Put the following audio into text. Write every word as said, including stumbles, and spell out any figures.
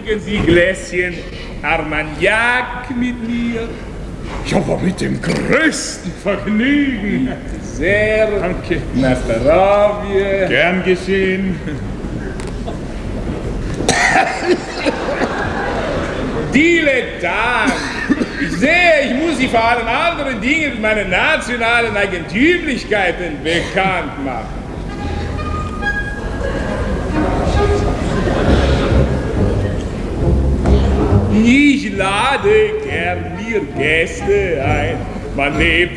Trinken Sie Gläschen Armagnac mit mir? Ja, aber mit dem größten Vergnügen. Sehr. Danke. Na, zdravie. Gern geschehen. Dilettant! Ich sehe, ich muss Sie vor allen anderen Dingen mit meinen nationalen Eigentümlichkeiten bekannt machen. Ich lade gern mir Gäste ein. Man lebt